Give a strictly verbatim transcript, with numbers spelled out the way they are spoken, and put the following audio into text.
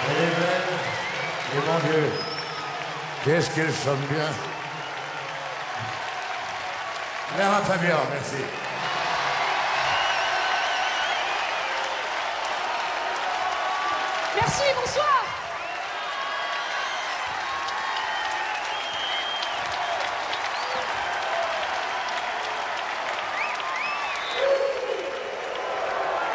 Elle est belle. Et mon Dieu, qu'est-ce qu'elle chante bien. Lara Fabian, merci. Merci, bonsoir.